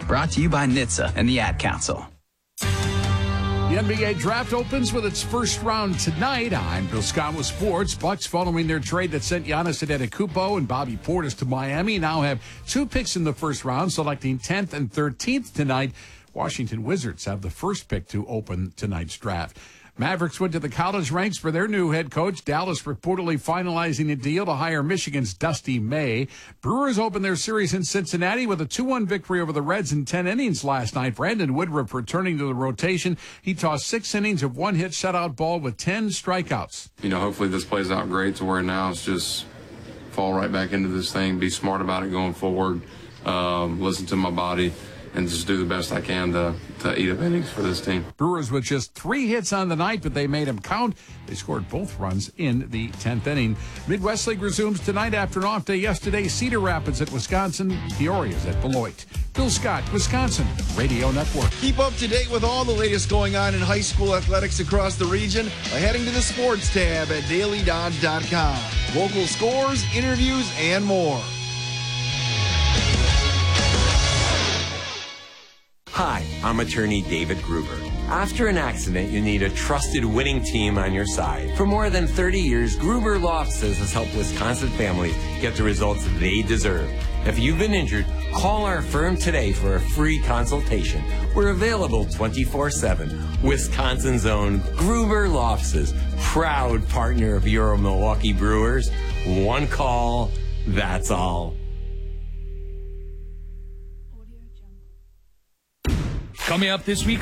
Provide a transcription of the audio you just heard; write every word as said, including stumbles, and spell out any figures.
Brought to you by N H T S A and the Ad Council. The N B A draft opens with its first round tonight. I'm Bill Scott with sports. Bucks, following their trade that sent Giannis Antetokounmpo and Bobby Portis to Miami, now have two picks in the first round, selecting tenth and thirteenth tonight. Washington Wizards have the first pick to open tonight's draft. Mavericks went to the college ranks for their new head coach. Dallas reportedly finalizing a deal to hire Michigan's Dusty May. Brewers opened their series in Cincinnati with a two one victory over the Reds in ten innings last night. Brandon Woodruff returning to the rotation. He tossed six innings of one-hit shutout ball with ten strikeouts. You know, hopefully this plays out great to where now it's just fall right back into this thing, be smart about it going forward, um, listen to my body, and just do the best I can to, to eat up innings for this team. Brewers with just three hits on the night, but they made them count. They scored both runs in the tenth inning. Midwest League resumes tonight after an off day yesterday. Cedar Rapids at Wisconsin, Peoria's at Beloit. Bill Scott, Wisconsin Radio Network. Keep up to date with all the latest going on in high school athletics across the region by heading to the sports tab at daily dodge dot com. Local scores, interviews, and more. Hi, I'm attorney David Gruber. After an accident, you need a trusted winning team on your side. For more than thirty years, Gruber Law Offices has helped Wisconsin families get the results they deserve. If you've been injured, call our firm today for a free consultation. We're available twenty-four seven. Wisconsin's own Gruber Law Offices, proud partner of Euro Milwaukee Brewers. One call, that's all. Coming up this week